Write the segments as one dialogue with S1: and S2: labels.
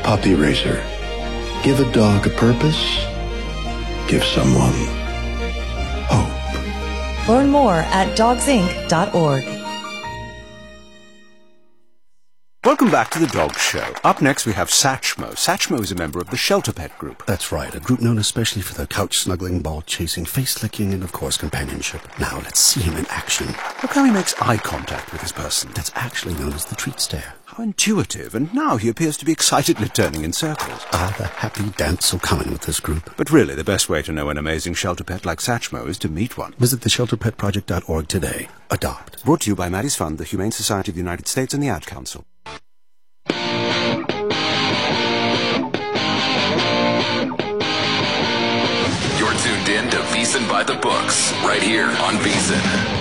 S1: Puppy Racer. Give a dog a purpose. Give someone hope.
S2: Learn more at dogsinc.org.
S3: Welcome back to The Dog Show. Up next, we have Satchmo. Satchmo is a member of the Shelter Pet Group.
S4: That's right, a group known especially for their couch-snuggling, ball-chasing, face-licking, and, of course, companionship. Now, let's see him in action.
S3: Look how he makes eye contact with his person.
S4: That's actually known as the treat stare.
S3: How intuitive, and now he appears to be excitedly turning in circles.
S4: Ah, the happy dance will come in with this group.
S3: But really, the best way to know an amazing shelter pet like Satchmo is to meet one.
S4: Visit theshelterpetproject.org today. Adopt.
S3: Brought to you by Maddie's Fund, the Humane Society of the United States, and the Ad Council.
S5: You're tuned in to VSiN by the Books, right here on VSiN.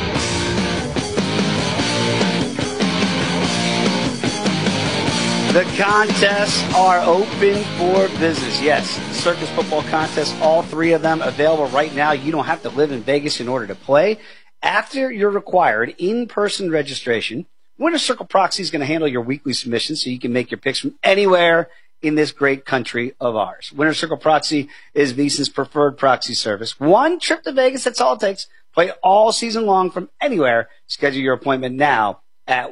S6: The contests are open for business. Yes, Circus Football Contests, all three of them available right now. You don't have to live in Vegas in order to play. After your required in-person registration, Winner's Circle Proxy is going to handle your weekly submissions so you can make your picks from anywhere in this great country of ours. Winner's Circle Proxy is VSiN's preferred proxy service. One trip to Vegas, that's all it takes. Play all season long from anywhere. Schedule your appointment now at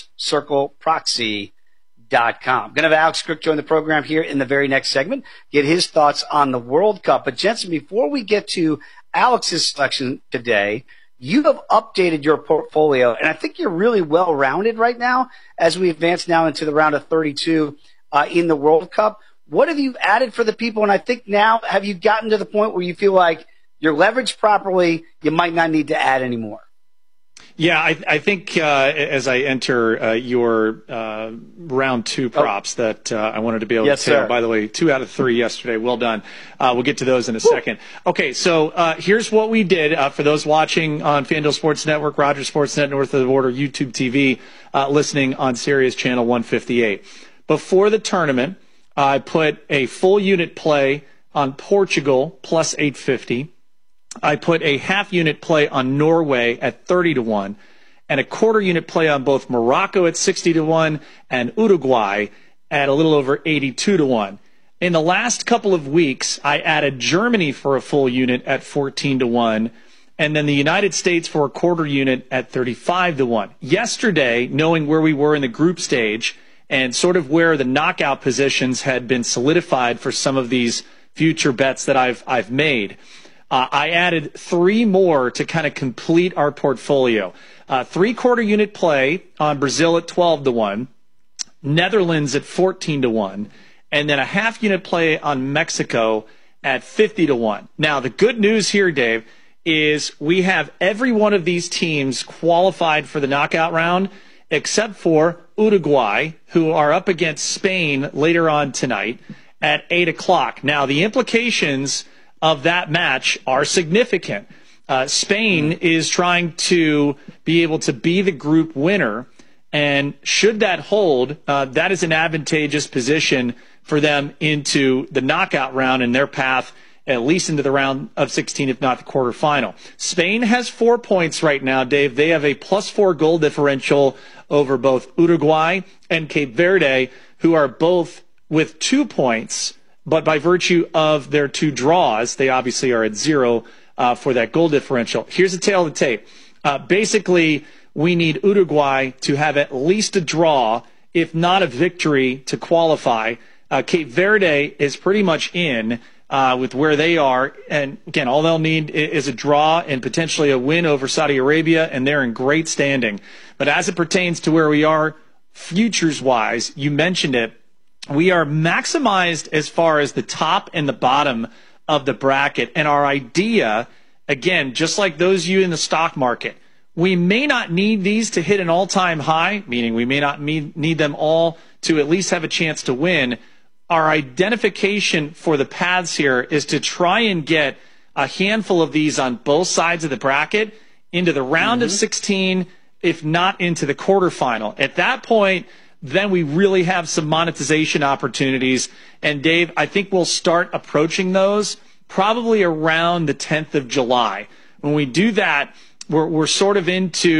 S6: winnerscircleproxy.com. I'm going to have Alex Crick join the program here in the very next segment, get his thoughts on the World Cup. But Jensen, before we get to Alex's selection today, you have updated your portfolio, and I think you're really well-rounded right now as we advance now into the round of 32 in the World Cup. What have you added for the people? And I think now, have you gotten to the point where you feel like you're leveraged properly, you might not need to add any more?
S7: Yeah, I think as I enter your round two props that I wanted to be able to tail. By the way, 2 out of 3 yesterday. Well done. We'll get to those in a second. Okay, so here's what we did for those watching on FanDuel Sports Network, Rogers Sportsnet, North of the Border, YouTube TV, listening on Sirius Channel 158. Before the tournament, I put a full unit play on Portugal plus 850. I put a half unit play on Norway at 30-1 and a quarter unit play on both Morocco at 60-1 and Uruguay at a little over 82-1. In the last couple of weeks, I added Germany for a full unit at 14-1 and then the United States for a quarter unit at 35-1. Yesterday, knowing where we were in the group stage and sort of where the knockout positions had been solidified for some of these future bets that I've made, I added 3 more to kind of complete our portfolio. 3/4 unit play on Brazil at 12-1, Netherlands at 14-1, and then a half unit play on Mexico at 50-1. Now, the good news here, Dave, is we have every one of these teams qualified for the knockout round except for Uruguay, who are up against Spain later on tonight at 8 o'clock. Now, the implications of that match are significant. Spain is trying to be able to be the group winner, and should that hold, that is an advantageous position for them into the knockout round and their path at least into the round of 16, if not the quarterfinal. Spain has 4 points right now, Dave. They have a +4 goal differential over both Uruguay and Cape Verde, who are both with 2 points. But by virtue of their 2 draws, they obviously are at 0 for that goal differential. Here's the tail of the tape. Basically, we need Uruguay to have at least a draw, if not a victory, to qualify. Cape Verde is pretty much in with where they are. And, again, all they'll need is a draw and potentially a win over Saudi Arabia, and they're in great standing. But as it pertains to where we are futures-wise, you mentioned it, we are maximized as far as the top and the bottom of the bracket. And our idea, again, just like those of you in the stock market, we may not need these to hit an all-time high, meaning we may not need them all to at least have a chance to win. Our identification for the paths here is to try and get a handful of these on both sides of the bracket into the round of 16, if not into the quarterfinal. At that point, then we really have some monetization opportunities. And, Dave, I think we'll start approaching those probably around the 10th of July. When we do that, we're sort of into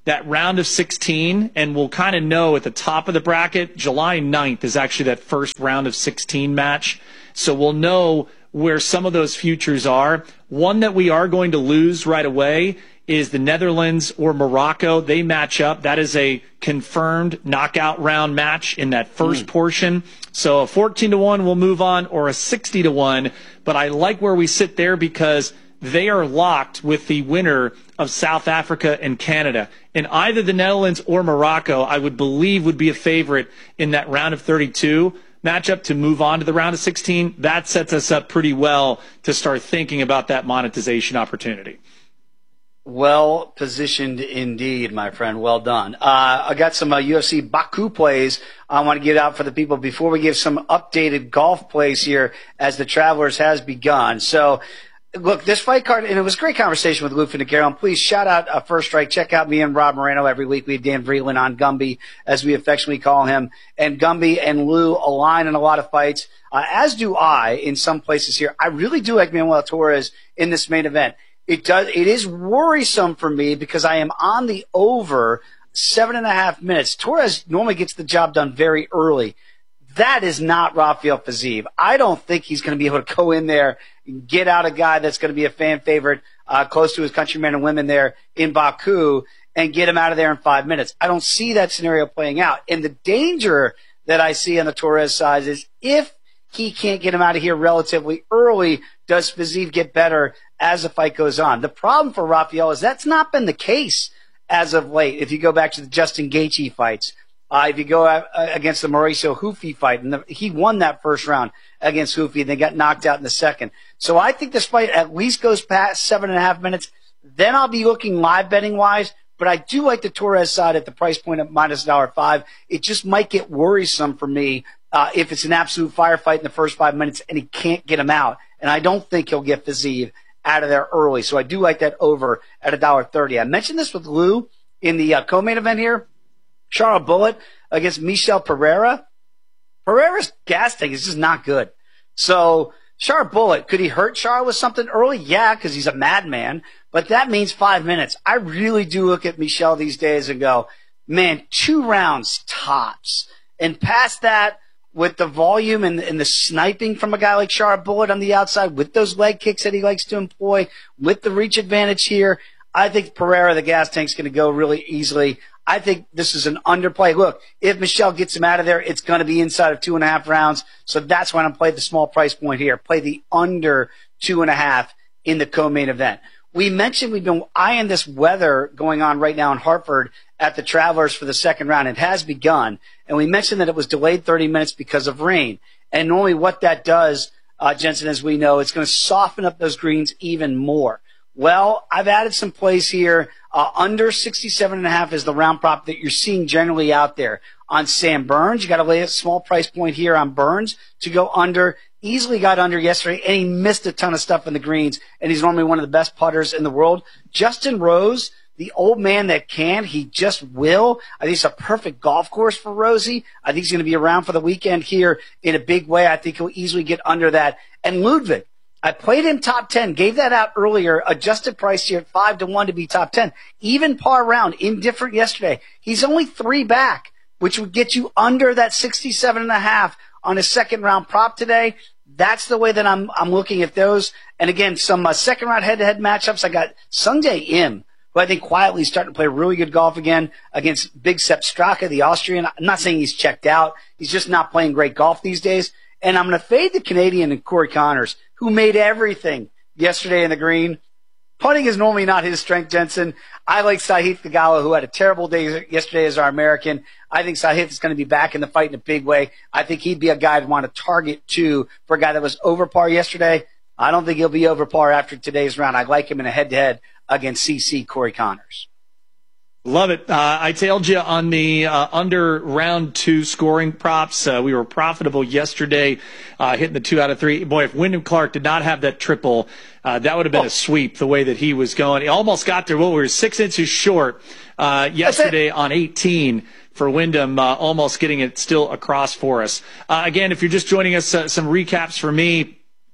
S7: that round of 16, and we'll kind of know at the top of the bracket, July 9th is actually that first round of 16 match. So we'll know where some of those futures are. One that we are going to lose right away is the Netherlands or Morocco. They match up. That is a confirmed knockout round match in that first portion. So a 14-1 will move on, or a 60-1. But I like where we sit there because they are locked with the winner of South Africa and Canada. And either the Netherlands or Morocco, I would believe, would be a favorite in that round of 32 matchup to move on to the round of 16. That sets us up pretty well to start thinking about that monetization opportunity.
S6: Well positioned indeed, my friend. Well done. I got some UFC Baku plays I want to get out for the people before we give some updated golf plays here as the Travelers has begun. So, look, this fight card, and it was a great conversation with Lou Finocchiaro. And please shout out First Strike. Check out me and Rob Moreno every week. We have Dan Vreeland on, Gumby, as we affectionately call him. And Gumby and Lou align in a lot of fights, as do I in some places here. I really do like Manuel Torres in this main event. It is worrisome for me because I am on the over 7.5 minutes. Torres normally gets the job done very early. That is not Rafael Fiziev. I don't think he's going to be able to go in there and get out a guy that's going to be a fan favorite, close to his countrymen and women there in Baku, and get him out of there in 5 minutes. I don't see that scenario playing out. And the danger that I see on the Torres side is if he can't get him out of here relatively early, does Fiziev get better as the fight goes on? The problem for Rafael is that's not been the case as of late. If you go back to the Justin Gaethje fights, if you go against the Mauricio Hufi fight, and he won that first round against Hufi, and then got knocked out in the second. So I think this fight at least goes past 7.5 minutes. Then I'll be looking live betting wise, but I do like the Torres side at the price point of minus $1.05. It just might get worrisome for me if it's an absolute firefight in the first 5 minutes and he can't get him out. And I don't think he'll get Fiziev out of there early. So I do like that over at $1.30. I mentioned this with Lou in the co-main event here. Charles Bullitt against Michel Pereira. Pereira's gas tank is just not good. So Charles Bullitt, could he hurt Charles with something early? Yeah, because he's a madman. But that means 5 minutes. I really do look at Michel these days and go, man, 2 rounds tops. And past that, with the volume and the sniping from a guy like Charles Bullitt on the outside, with those leg kicks that he likes to employ, with the reach advantage here, I think Pereira, the gas tank's going to go really easily. I think this is an underplay. Look, if Michel gets him out of there, it's going to be inside of 2.5 rounds. So that's why I'm playing the small price point here. Play the under 2.5 in the co-main event. We mentioned we've been eyeing this weather going on right now in Hartford at the Travelers for the second round. It has begun. And we mentioned that it was delayed 30 minutes because of rain. And normally what that does, Jensen, as we know, it's going to soften up those greens even more. Well, I've added some plays here. Under 67.5 is the round prop that you're seeing generally out there. On Sam Burns, you got to lay a small price point here on Burns to go under. Easily got under yesterday, and he missed a ton of stuff in the greens, and he's normally one of the best putters in the world. Justin Rose, the old man that can, he just will. I think it's a perfect golf course for Rosie. I think he's going to be around for the weekend here in a big way. I think he'll easily get under that. And Ludwig, I played him top 10, gave that out earlier, adjusted price here at 5-1 to be top 10. Even par round, indifferent yesterday. He's only 3 back, which would get you under that 67.5 on his second round prop today. That's the way that I'm looking at those. And again, some second round head-to-head matchups. I got Sungjae Im, who I think quietly is starting to play really good golf again against Big Sepp Straka, the Austrian. I'm not saying he's checked out. He's just not playing great golf these days. And I'm going to fade the Canadian and Corey Connors, who made everything yesterday in the green. Putting is normally not his strength, Jensen. I like Sahith Theegala, who had a terrible day yesterday as our American. I think Sahith is going to be back in the fight in a big way. I think he'd be a guy I'd want to target, too, for a guy that was over par yesterday. I don't think he'll be over par after today's round. I like him in a head-to-head against CC Corey Connors.
S7: Love it. I tailed you on the under round 2 scoring props. We were profitable yesterday, hitting the 2 out of 3. Boy, if Wyndham Clark did not have that triple, that would have been a sweep the way that he was going. He almost got there. Well, we were 6 inches short yesterday on 18 for Wyndham, almost getting it still across for us. Again, if you're just joining us, some recaps for me.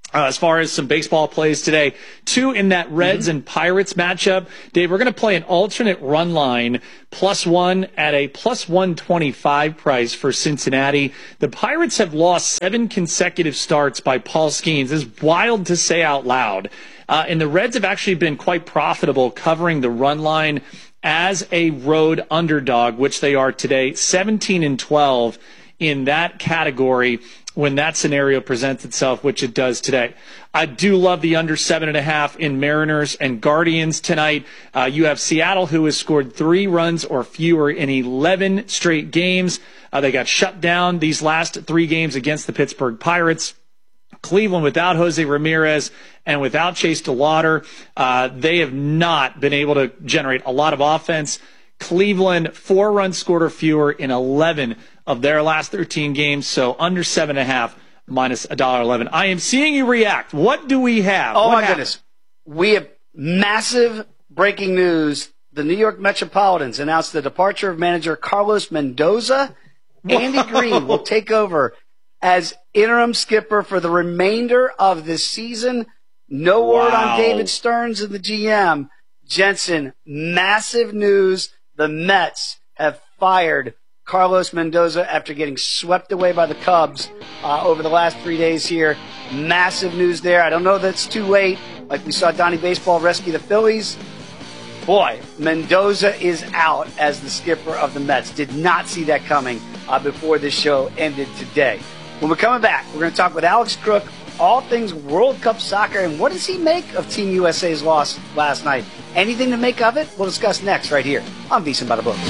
S7: As far as some baseball plays today, 2 in that Reds and Pirates matchup. Dave, we're going to play an alternate run line, +1 at a +125 price for Cincinnati. The Pirates have lost 7 consecutive starts by Paul Skeens. This is wild to say out loud. And the Reds have actually been quite profitable covering the run line as a road underdog, which they are today, 17-12 in that category when that scenario presents itself, which it does today. I do love the under 7.5 in Mariners and Guardians tonight. You have Seattle, who has scored 3 runs or fewer in 11 straight games. They got shut down these last 3 games against the Pittsburgh Pirates. Cleveland, without Jose Ramirez and without Chase DeLauter, they have not been able to generate a lot of offense. Cleveland, 4 runs scored or fewer in 11 of their last 13 games, so under 7.5 minus $1.11. I am seeing you react. What do we have?
S6: Oh, my goodness. We have massive breaking news. The New York Metropolitans announced the departure of manager Carlos Mendoza. Andy Green will take over as interim skipper for the remainder of this season. No word on David Stearns and the GM. Jensen, massive news. The Mets have fired Carlos Mendoza after getting swept away by the Cubs over the last 3 days here. Massive news there. I don't know that it's too late. Like we saw Donnie Baseball rescue the Phillies. Boy, Mendoza is out as the skipper of the Mets. Did not see that coming before this show ended today. When we're coming back, we're going to talk with Alex Crook, all things World Cup soccer, and what does he make of Team USA's loss last night? Anything to make of it? We'll discuss next right here on VSiN by the Books.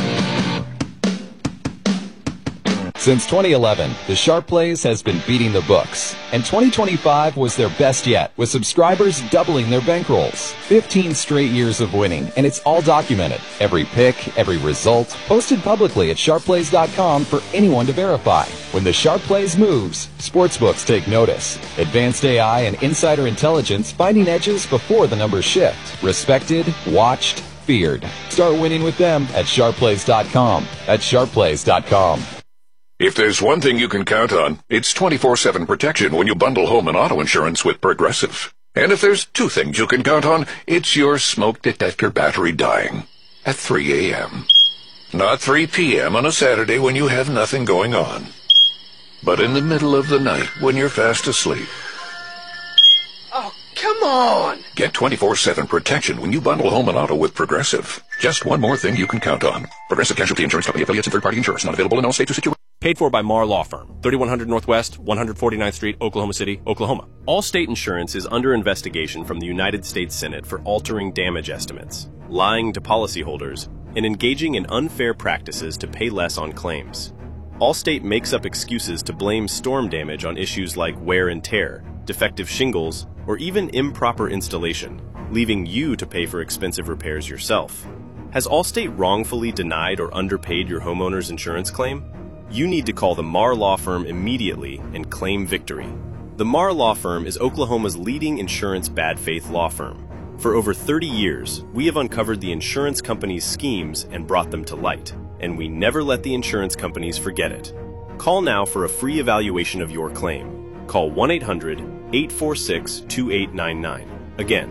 S8: Since 2011, the Sharp Plays has been beating the books, and 2025 was their best yet, with subscribers doubling their bankrolls. 15 straight years of winning, and it's all documented. Every pick, every result, posted publicly at sharpplays.com for anyone to verify. When the Sharp Plays moves, sportsbooks take notice. Advanced AI and insider intelligence finding edges before the numbers shift. Respected, watched, feared. Start winning with them at sharpplays.com. That's sharpplays.com.
S9: If there's one thing you can count on, it's 24/7 protection when you bundle home and auto insurance with Progressive. And if there's 2 things you can count on, it's your smoke detector battery dying at 3 a.m. Not 3 p.m. on a Saturday when you have nothing going on, but in the middle of the night when you're fast asleep.
S6: Oh, come on!
S9: Get 24/7 protection when you bundle home and auto with Progressive. Just one more thing you can count on. Progressive Casualty Insurance Company affiliates and third-party insurers. Not available in all states or situations.
S10: Paid for by Marr Law Firm, 3100 Northwest, 149th Street, Oklahoma City, Oklahoma. Allstate Insurance is under investigation from the United States Senate for altering damage estimates, lying to policyholders, and engaging in unfair practices to pay less on claims. Allstate makes up excuses to blame storm damage on issues like wear and tear, defective shingles, or even improper installation, leaving you to pay for expensive repairs yourself. Has Allstate wrongfully denied or underpaid your homeowner's insurance claim? You need to call the Marr Law Firm immediately and claim victory. The Marr Law Firm is Oklahoma's leading insurance bad faith law firm. For over 30 years, we have uncovered the insurance companies' schemes and brought them to light, and we never let the insurance companies forget it. Call now for a free evaluation of your claim. Call 1-800-846-2899. Again,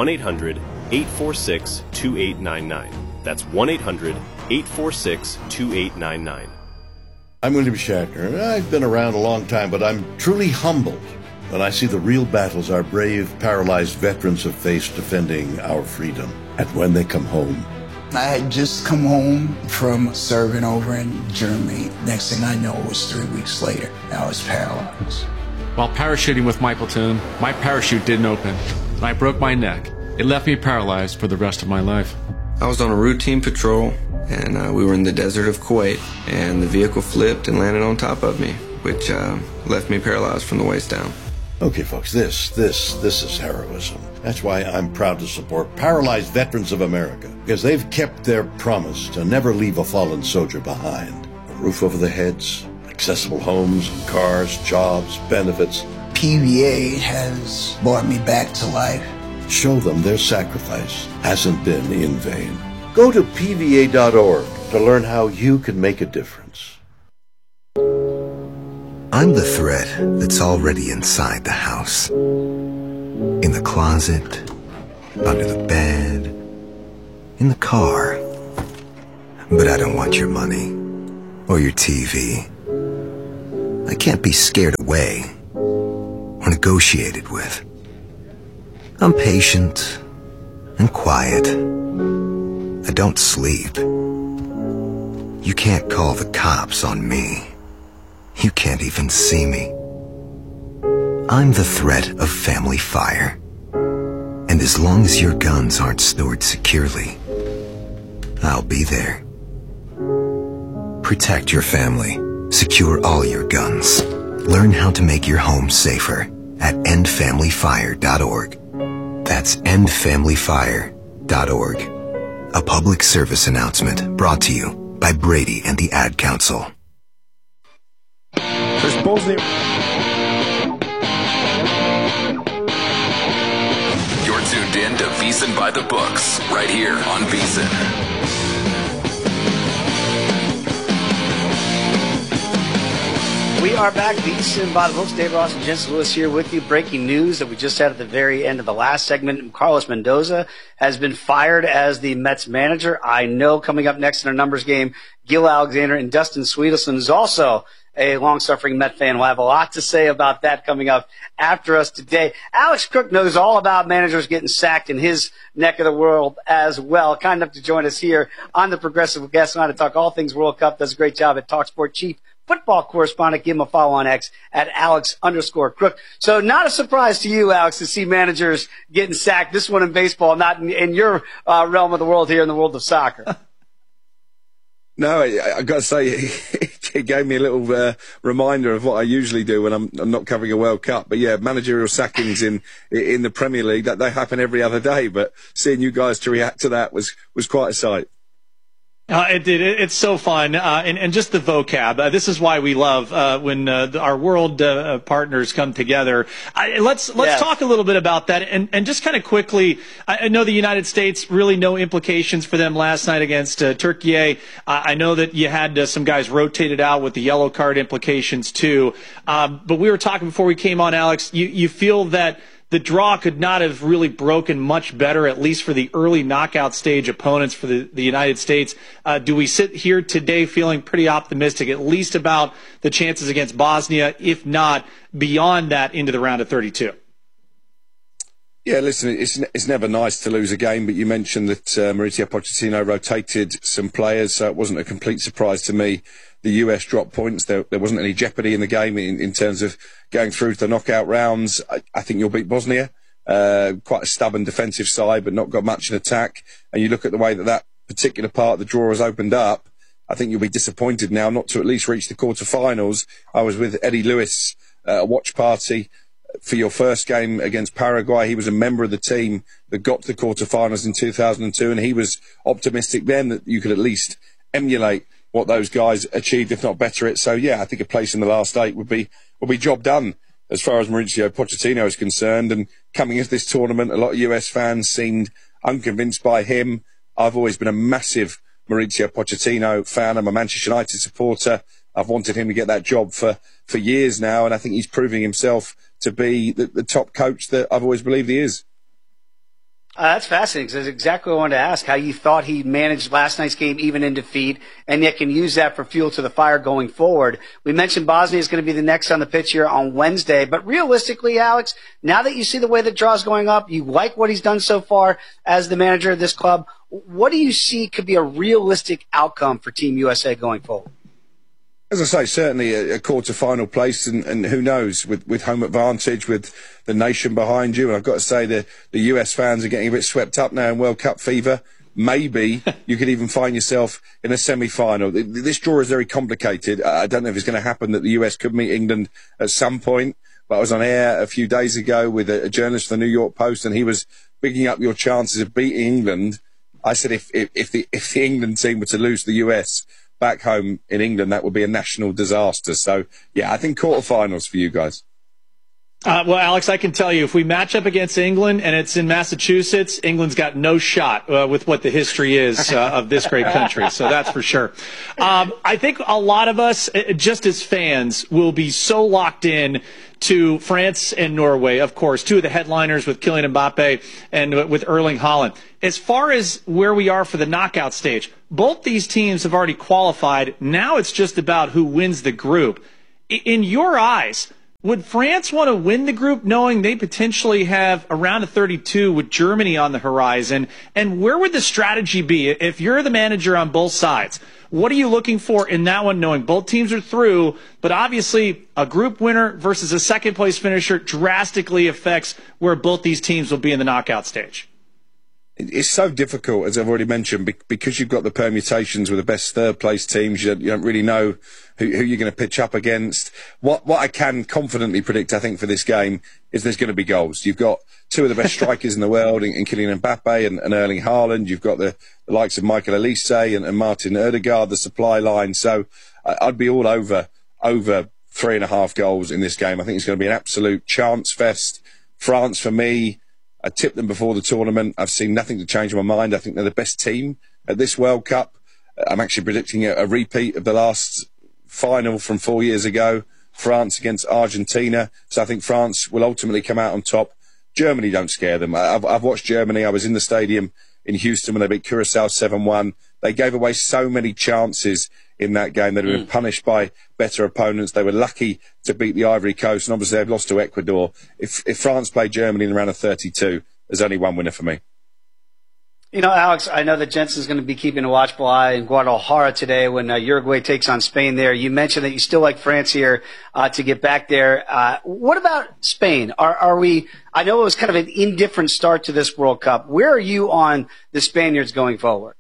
S10: 1-800-846-2899. That's 1-800-846-2899.
S11: I'm William Shatner. I've been around a long time, but I'm truly humbled when I see the real battles our brave, paralyzed veterans have faced defending our freedom. And when they come home.
S12: I had just come home from serving over in Germany. Next thing I know, it was 3 weeks later. I was paralyzed.
S13: While parachuting with my platoon, my parachute didn't open. I broke my neck. It left me paralyzed for the rest of my life.
S14: I was on a routine patrol, and we were in the desert of Kuwait, and the vehicle flipped and landed on top of me, which left me paralyzed from the waist down.
S11: Okay, folks, this is heroism. That's why I'm proud to support Paralyzed Veterans of America, because they've kept their promise to never leave a fallen soldier behind. A roof over their heads, accessible homes and cars, jobs, benefits.
S12: PVA has brought me back to life.
S11: Show them their sacrifice hasn't been in vain. Go to PVA.org to learn how you can make a difference.
S15: I'm the threat that's already inside the house. In the closet, under the bed, in the car. But I don't want your money or your TV. I can't be scared away or negotiated with. I'm patient and quiet. I don't sleep. You can't call the cops on me. You can't even see me. I'm the threat of family fire. And as long as your guns aren't stored securely, I'll be there. Protect your family. Secure all your guns. Learn how to make your home safer at endfamilyfire.org. That's endfamilyfire.org. A public service announcement brought to you by Brady and the Ad Council.
S16: There's Bosnia.
S5: You're tuned in to VSiN by the Books, right here on VSiN.
S6: We are back, VSiN by the Books. Dave Ross and Jensen Lewis here with you. Breaking news that we just had at the very end of the last segment. Carlos Mendoza has been fired as the Mets manager. I know coming up next in our numbers game, Gil Alexander and Dustin Sweetelson is also a long-suffering Met fan. We'll have a lot to say about that coming up after us today. Alex Crook knows all about managers getting sacked in his neck of the world as well. Kind enough to join us here on the Progressive Guest Line to talk all things World Cup. Does a great job at TalkSport. Chief football correspondent. Give him a follow on X at Alex_Crook. So not a surprise to you, Alex, to see managers getting sacked. This one in baseball, not in your realm of the world here in the world of soccer.
S16: No, I've got to say, it gave me a little reminder of what I usually do when I'm not covering a World Cup. But yeah, managerial sackings in the Premier League, that they happen every other day. But seeing you guys to react to that was quite a sight.
S7: It did. It's so fun. And just the vocab. This is why we love when our world partners come together. Let's talk a little bit about that. And just kind of quickly, I know the United States, really no implications for them last night against Turkey. I know that you had some guys rotated out with the yellow card implications too. But we were talking before we came on, Alex. You feel that the draw could not have really broken much better, at least for the early knockout stage opponents for the United States. Do we sit here today feeling pretty optimistic, at least about the chances against Bosnia, if not beyond that into the round of 32?
S16: Yeah, listen, it's never nice to lose a game, but you mentioned that Mauricio Pochettino rotated some players, so it wasn't a complete surprise to me. The US dropped points. There wasn't any jeopardy in the game in terms of going through to the knockout rounds. I think you'll beat Bosnia. Quite a stubborn defensive side, but not got much in attack. And you look at the way that particular part of the draw has opened up, I think you'll be disappointed now not to at least reach the quarterfinals. I was with Eddie Lewis at a watch party for your first game against Paraguay. He was a member of the team that got to the quarterfinals in 2002, and he was optimistic then that you could at least emulate what those guys achieved, if not better it. So yeah, I think a place in the last 8 would be job done as far as Mauricio Pochettino is concerned. And coming into this tournament, a lot of US fans seemed unconvinced by him. I've always been a massive Mauricio Pochettino fan. I'm a Manchester United supporter. I've wanted him to get that job for years now, and I think he's proving himself to be the top coach that I've always believed he is.
S6: That's fascinating, because that's exactly what I wanted to ask, how you thought he managed last night's game even in defeat, and yet can use that for fuel to the fire going forward. We mentioned Bosnia is going to be the next on the pitch here on Wednesday, but realistically, Alex, now that you see the way the draw's going up, you like what he's done so far as the manager of this club, what do you see could be a realistic outcome for Team USA going forward?
S16: As I say, certainly a quarter-final place, and who knows, with home advantage, with the nation behind you. And I've got to say, the US fans are getting a bit swept up now in World Cup fever. Maybe you could even find yourself in a semi-final. This draw is very complicated. I don't know if it's going to happen that the US could meet England at some point, but I was on air a few days ago with a journalist for the New York Post, and he was bigging up your chances of beating England. I said if the England team were to lose to the US back home in England, that would be a national disaster. So, yeah, I think quarterfinals for you guys.
S7: Well, Alex, I can tell you, if we match up against England and it's in Massachusetts, England's got no shot with what the history is of this great country. So that's for sure. I think a lot of us, just as fans, will be so locked in to France and Norway, of course, two of the headliners with Kylian Mbappe and with Erling Haaland. As far as where we are for the knockout stage, both these teams have already qualified. Now it's just about who wins the group. In your eyes, would France want to win the group knowing they potentially have a round of 32 with Germany on the horizon? And where would the strategy be if you're the manager on both sides? What are you looking for in that one, knowing both teams are through, but obviously a group winner versus a second-place finisher drastically affects where both these teams will be in the knockout stage?
S16: It's so difficult, as I've already mentioned, because you've got the permutations with the best third-place teams. You don't really know who you're going to pitch up against. What I can confidently predict, I think, for this game is there's going to be goals. You've got two of the best strikers in the world in Kylian Mbappe and Erling Haaland. You've got the likes of Michael Olise and Martin Ødegaard, the supply line. So I'd be all over 3.5 goals in this game. I think it's going to be an absolute chance fest. France, for me, I tipped them before the tournament. I've seen nothing to change my mind. I think they're the best team at this World Cup. I'm actually predicting a repeat of the last final from 4 years ago, France against Argentina. So I think France will ultimately come out on top. Germany don't scare them. I've watched Germany. I was in the stadium in Houston when they beat Curacao 7-1. They gave away so many chances in that game. They'd been punished by better opponents. They were lucky to beat the Ivory Coast, and obviously they've lost to Ecuador. If France play Germany in the round of 32, there's only one winner for me.
S6: You know, Alex, I know that Jensen's going to be keeping a watchful eye in Guadalajara today when Uruguay takes on Spain there. You mentioned that you still like France here to get back there. What about Spain? Are we – I know it was kind of an indifferent start to this World Cup. Where are you on the Spaniards going forward?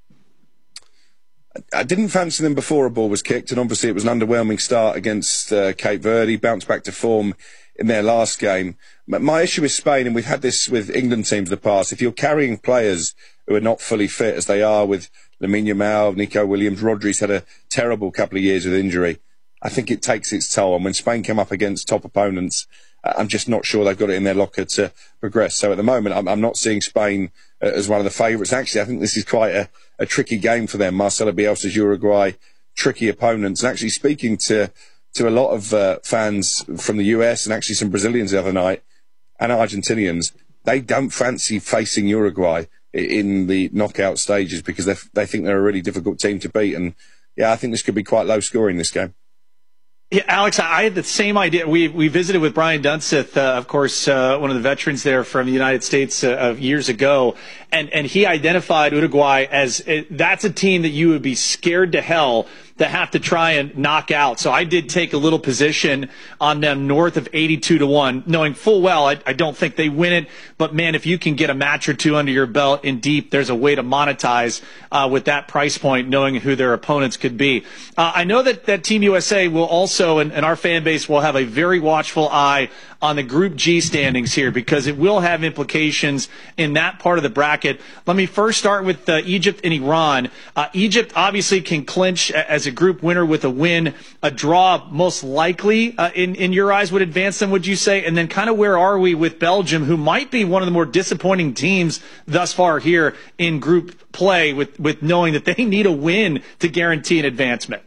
S16: I didn't fancy them before a ball was kicked, and obviously it was an underwhelming start against Cape Verde, bounced back to form in their last game. My issue with Spain, and we've had this with England teams in the past, if you're carrying players who are not fully fit, as they are with Lamine Yamal, Nico Williams, Rodri's had a terrible couple of years with injury, I think it takes its toll. And when Spain come up against top opponents, I'm just not sure they've got it in their locker to progress. So at the moment, I'm not seeing Spain as one of the favourites. Actually, I think this is quite a tricky game for them. Marcelo Bielsa's Uruguay, tricky opponents. And actually speaking to a lot of fans from the US and actually some Brazilians the other night and Argentinians, they don't fancy facing Uruguay in the knockout stages because they think they're a really difficult team to beat. And yeah, I think this could be quite low scoring, this game.
S7: Yeah, Alex, I had the same idea. We visited with Brian Dunseth, of course, one of the veterans there from the United States years ago, and he identified Uruguay as that's a team that you would be scared to hell to have to try and knock out. So I did take a little position on them north of 82-1, knowing full well I don't think they win it. But, man, if you can get a match or two under your belt in deep, there's a way to monetize with that price point, knowing who their opponents could be. I know that Team USA will also, and our fan base will have a very watchful eye on the Group G standings here because it will have implications in that part of the bracket. Let me first start with Egypt and Iran. Egypt obviously can clinch as a group winner with a win. A draw most likely in your eyes would advance them, would you say? And then kind of where are we with Belgium, who might be one of the more disappointing teams thus far here in group play with knowing that they need a win to guarantee an advancement?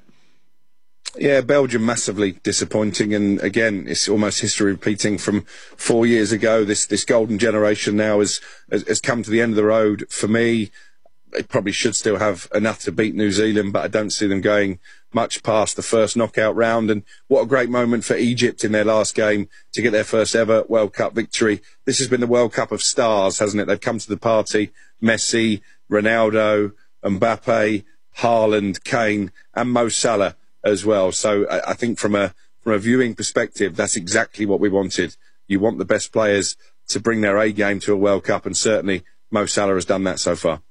S16: Yeah, Belgium massively disappointing, and again, it's almost history repeating from 4 years ago. This golden generation now has come to the end of the road. For me, they probably should still have enough to beat New Zealand, but I don't see them going much past the first knockout round. And what a great moment for Egypt in their last game to get their first ever World Cup victory. This has been the World Cup of stars, hasn't it? They've come to the party. Messi, Ronaldo, Mbappe, Haaland, Kane, and Mo Salah as well. So I think from a viewing perspective, that's exactly what we wanted. You want the best players to bring their A game to a World Cup, and certainly Mo Salah has done that so far.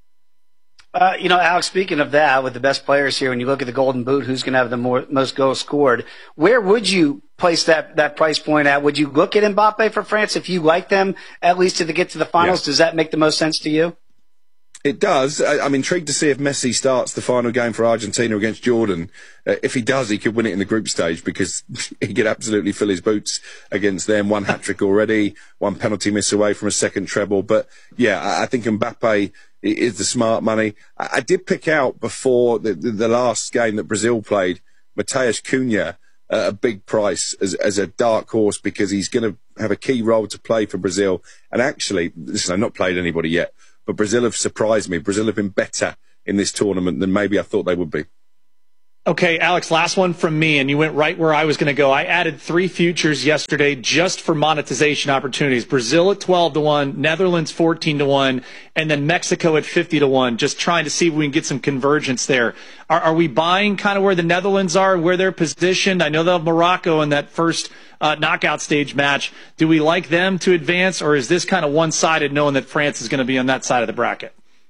S6: Alex, speaking of that, with the best players here, when you look at the Golden Boot, who's going to have the most goals scored, where would you place that price point at? Would you look at Mbappe for France if you like them, at least to get to the finals? Yeah. Does that make the most sense to you?
S16: It does. I'm intrigued to see if Messi starts the final game for Argentina against Jordan. If he does, he could win it in the group stage because he could absolutely fill his boots against them. 1 hat-trick already, 1 penalty miss away from a second treble. But, yeah, I think Mbappe is the smart money. I did pick out before the last game that Brazil played, Matheus Cunha, a big price as a dark horse because he's going to have a key role to play for Brazil. And actually, listen, I've not played anybody yet, but Brazil have surprised me. Brazil have been better in this tournament than maybe I thought they would be.
S7: Okay, Alex, last one from me, and you went right where I was going to go. I added 3 futures yesterday just for monetization opportunities. Brazil at 12-1, Netherlands 14-1, and then Mexico at 50-1, just trying to see if we can get some convergence there. Are we buying kind of where the Netherlands are, where they're positioned? I know they'll have Morocco in that first knockout stage match. Do we like them to advance, or is this kind of one-sided knowing that France is going to be on that side of the bracket?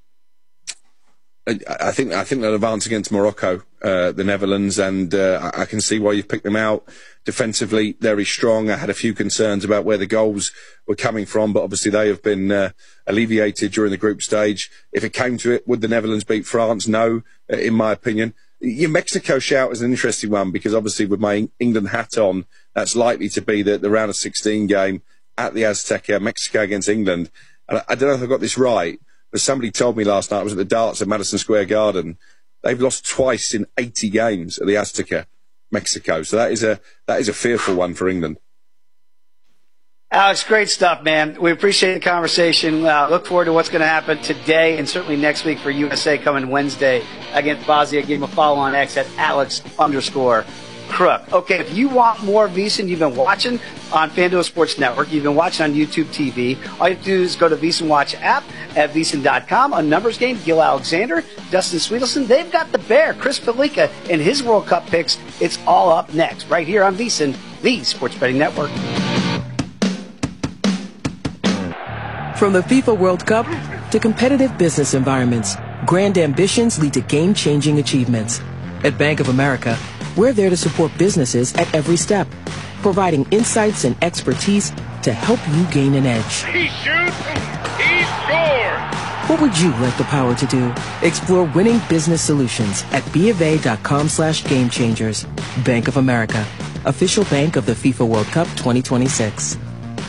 S16: I think they'll advance against Morocco, the Netherlands, and I can see why you've picked them out. Defensively, very strong. I had a few concerns about where the goals were coming from, but obviously they have been alleviated during the group stage. If it came to it, would the Netherlands beat France? No, in my opinion. Your Mexico shout is an interesting one because obviously with my England hat on, that's likely to be the round of 16 game at the Azteca, Mexico against England. And I don't know if I got this right, but somebody told me last night, I was at the darts at Madison Square Garden, they've lost twice in 80 games at the Azteca, Mexico. So that is a fearful one for England.
S6: Alex, great stuff, man. We appreciate the conversation. Look forward to what's going to happen today and certainly next week for USA coming Wednesday against Bosnia. Give him a follow on X at Alex_Crook. Okay, if you want more VSiN, you've been watching on FanDuel Sports Network, you've been watching on YouTube TV, all you have to do is go to VSiN Watch app at VSiN.com. A numbers game, Gil Alexander, Dustin Sweetelson, they've got the Bear, Chris Felica, and his World Cup picks. It's all up next, right here on VSiN, the Sports Betting Network.
S17: From the FIFA World Cup to competitive business environments, grand ambitions lead to game-changing achievements. At Bank of America, we're there to support businesses at every step, providing insights and expertise to help you gain an edge.
S18: He shoots, he scores!
S17: What would you like the power to do? Explore winning business solutions at BofA.com/gamechangers. Bank of America, official bank of the FIFA World Cup 2026.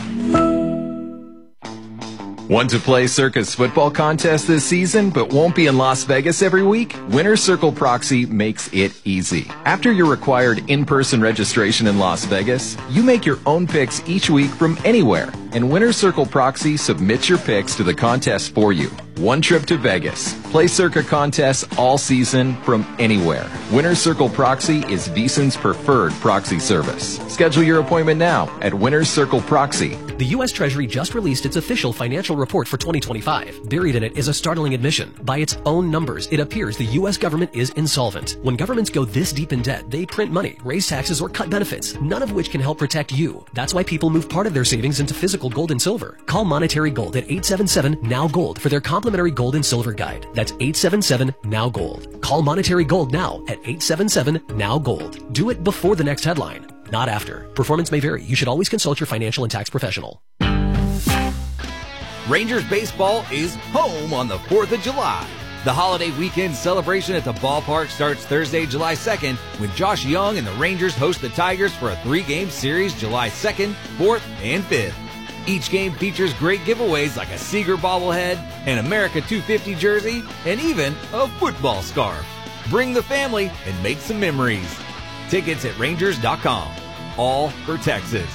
S8: Want to play Circa's football contest this season but won't be in Las Vegas every week? Winner's Circle Proxy makes it easy. After your required in-person registration in Las Vegas, you make your own picks each week from anywhere, and Winner's Circle Proxy submits your picks to the contest for you. One trip to Vegas. Play Circa contests all season from anywhere. Winner's Circle Proxy is VSiN's preferred proxy service. Schedule your appointment now at Winner's Circle Proxy.
S19: The U.S. Treasury just released its official financial report for 2025. Buried in it is a startling admission. By its own numbers, it appears the U.S. government is insolvent. When governments go this deep in debt, they print money, raise taxes, or cut benefits, none of which can help protect you. That's why people move part of their savings into physical gold and silver. Call Monetary Gold at 877-NOW-GOLD for their complimentary gold and silver guide. That's 877-NOW-GOLD. Call Monetary Gold now at 877-NOW-GOLD. Do it before the next headline, not after. Performance may vary. You should always consult your financial and tax professional.
S20: Rangers baseball is home on the 4th of July. The holiday weekend celebration at the ballpark starts Thursday, July 2nd, when Josh Young and the Rangers host the Tigers for a 3-game series July 2nd, 4th, and 5th. Each game features great giveaways like a Seager bobblehead, an America 250 jersey, and even a football scarf. Bring the family and make some memories. Tickets at Rangers.com. All for Texas.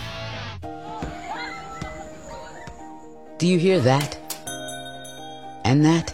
S21: Do you hear that? And that?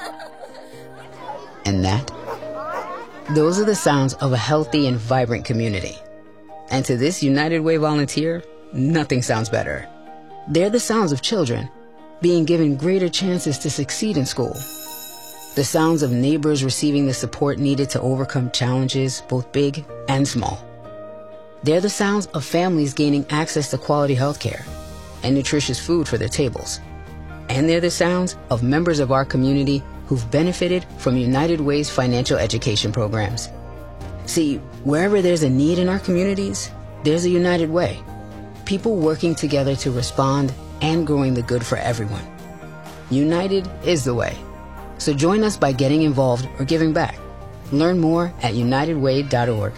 S21: And that? Those are the sounds of a healthy and vibrant community. And to this United Way volunteer, nothing sounds better. They're the sounds of children being given greater chances to succeed in school. The sounds of neighbors receiving the support needed to overcome challenges, both big and small. They're the sounds of families gaining access to quality health care and nutritious food for their tables. And they're the sounds of members of our community who've benefited from United Way's financial education programs. See, wherever there's a need in our communities, there's a United Way. People working together to respond and growing the good for everyone. United is the way. So join us by getting involved or giving back. Learn more at unitedway.org.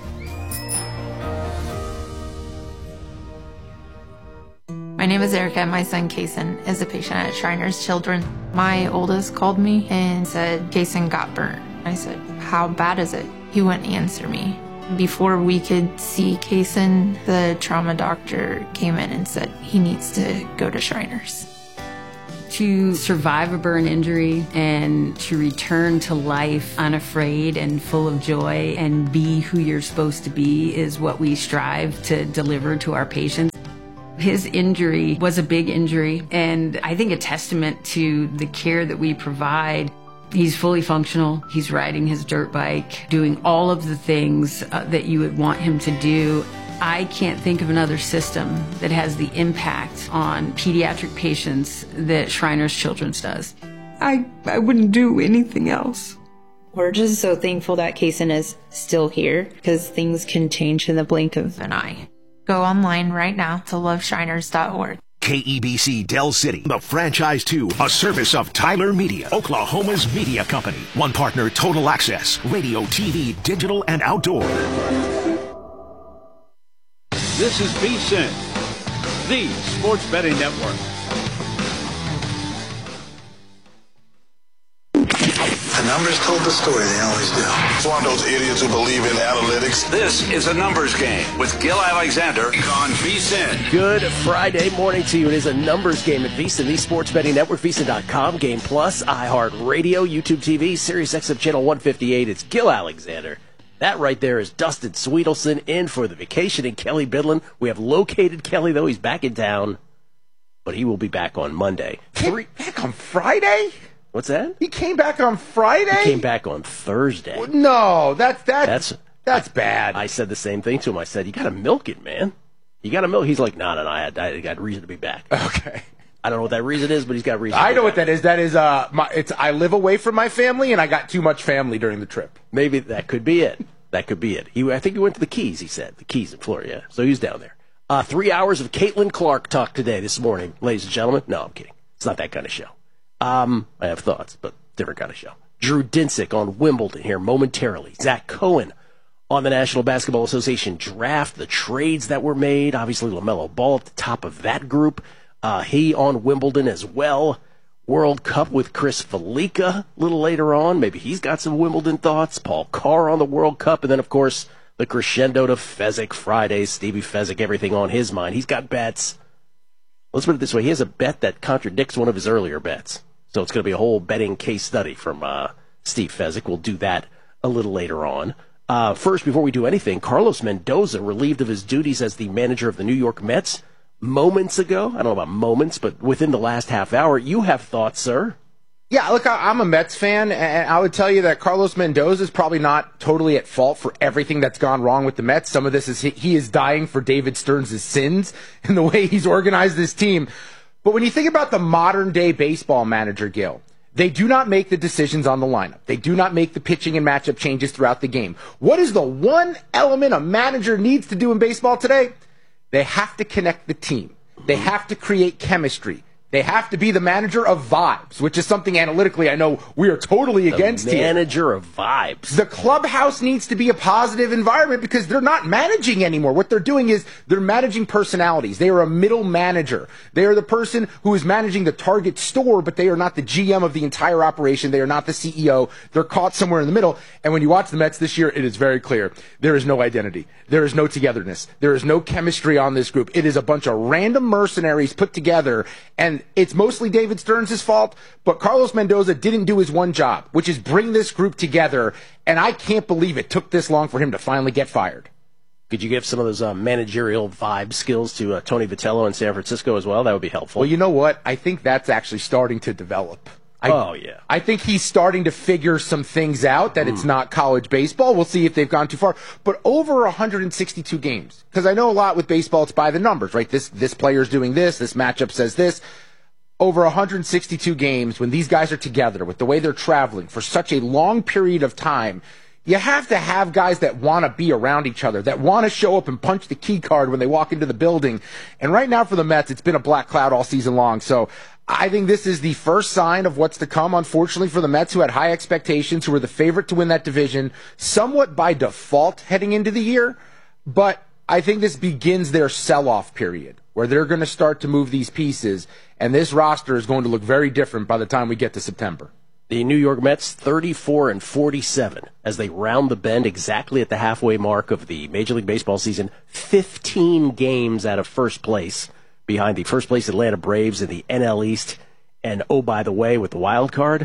S1: My name is Erica, and my son Kason is a patient at Shriners Children. My oldest called me and said Kason got burnt. I said, how bad is it? He wouldn't answer me. Before we could see Kason, the trauma doctor came in and said he needs to go to Shriners.
S22: To survive a burn injury and to return to life unafraid and full of joy and be who you're supposed to be is what we strive to deliver to our patients. His injury was a big injury, and I think a testament to the care that we provide. He's fully functional. He's riding his dirt bike, doing all of the things that you would want him to do. I can't think of another system that has the impact on pediatric patients that Shriners Children's does. I wouldn't do anything else.
S1: We're just so thankful that Kason is still here, because things can change in the blink of an eye. Go online right now to loveshriners.org.
S23: KEBC Del City, the franchise 2, a service of Tyler Media, Oklahoma's media company. One partner, Total Access, radio, TV, digital, and outdoor.
S3: This is VSiN, the sports betting network.
S24: The numbers told the story, they always do.
S25: It's one of those idiots who believe in analytics.
S3: This is a numbers game with Gil Alexander on VSiN.
S26: Good Friday morning to you. It is a numbers game at VSiN, the sports betting network, VSiN.com, Game Plus, iHeartRadio, YouTube TV, Sirius XM Channel 158. It's Gil Alexander. That right there is Dustin Sweetelson in for the vacation in Kelly Bidlin. We have located Kelly, though. He's back in town, but he will be back on Monday.
S27: Back on Friday?
S26: What's that?
S27: He came back on Friday?
S26: He came back on Thursday.
S27: No, that's bad.
S26: I said the same thing to him. I said, you got to milk it, man. You got to milk. He's like, no, I got reason to be back.
S27: Okay.
S26: I don't know what that reason is, but he's got reason.
S27: I know what that is. That is, I live away from my family, and I got too much family during the trip.
S26: Maybe that could be it. I think he went to the Keys, he said. The Keys in Florida, yeah. So he's down there. 3 hours of Caitlin Clark talk today, this morning, ladies and gentlemen. No, I'm kidding. It's not that kind of show. I have thoughts, but different kind of show. Drew Dinsick on Wimbledon here momentarily. Zach Cohen on the National Basketball Association draft, the trades that were made. Obviously, LaMelo Ball at the top of that group. He on Wimbledon as well. World Cup with Chris Felica a little later on. Maybe he's got some Wimbledon thoughts. Paul Carr on the World Cup. And then, of course, the crescendo to Fezzik Fridays. Stevie Fezzik, everything on his mind. He's got bets. Let's put it this way. He has a bet that contradicts one of his earlier bets. So it's going to be a whole betting case study from Steve Fezzik. We'll do that a little later on. First, before we do anything, Carlos Mendoza relieved of his duties as the manager of the New York Mets moments ago. I don't know about moments, but within the last half hour. You have thoughts, sir?
S27: Yeah, look, I'm a Mets fan, and I would tell you that Carlos Mendoza is probably not totally at fault for everything that's gone wrong with the Mets. Some of this is he is dying for David Stearns' sins in the way he's organized this team. But when you think about the modern-day baseball manager, Gil, they do not make the decisions on the lineup. They do not make the pitching and matchup changes throughout the game. What is the one element a manager needs to do in baseball today? They have to connect the team. They have to create chemistry. They have to be the manager of vibes, which is something analytically I know we are totally against here.
S26: The manager of vibes.
S27: The clubhouse needs to be a positive environment because they're not managing anymore. What they're doing is they're managing personalities. They are a middle manager. They are the person who is managing the Target store, but they are not the GM of the entire operation. They are not the CEO. They're caught somewhere in the middle. And when you watch the Mets this year, it is very clear. There is no identity. There is no togetherness. There is no chemistry on this group. It is a bunch of random mercenaries put together, and it's mostly David Stearns' fault, but Carlos Mendoza didn't do his one job, which is bring this group together, and I can't believe it took this long for him to finally get fired.
S26: Could you give some of those managerial vibe skills to Tony Vitello in San Francisco as well? That would be helpful.
S27: Well, you know what? I think that's actually starting to develop. I think he's starting to figure some things out, that it's not college baseball. We'll see if they've gone too far. But over 162 games, because I know a lot with baseball, it's by the numbers, right? This player's doing this matchup says this. Over 162 games, when these guys are together with the way they're traveling for such a long period of time, you have to have guys that want to be around each other, that want to show up and punch the key card when they walk into the building. And right now for the Mets, it's been a black cloud all season long. So I think this is the first sign of what's to come, unfortunately, for the Mets, who had high expectations, who were the favorite to win that division, somewhat by default heading into the year. But I think this begins their sell-off period, where they're going to start to move these pieces, and this roster is going to look very different by the time we get to September.
S26: The New York Mets 34-47 as they round the bend exactly at the halfway mark of the Major League Baseball season, 15 games out of first place behind the first place Atlanta Braves in the NL East. And oh, by the way, with the wild card,